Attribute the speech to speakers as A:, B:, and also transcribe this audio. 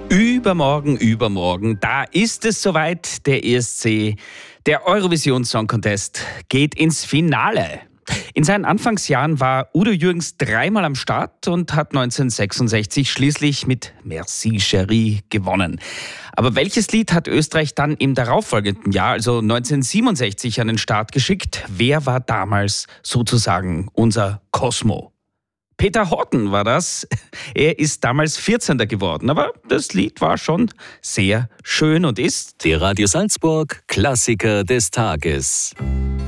A: Übermorgen, da ist es soweit. Der ESC, der Eurovision Song Contest, geht ins Finale. In seinen Anfangsjahren war Udo Jürgens dreimal am Start und hat 1966 schließlich mit Merci Chérie gewonnen. Aber welches Lied hat Österreich dann im darauffolgenden Jahr, also 1967, an den Start geschickt? Wer war damals sozusagen unser Cosmo? Peter Horten war das. Er ist damals 14. geworden, aber das Lied war schon sehr schön und ist
B: Der Radio Salzburg Klassiker des Tages.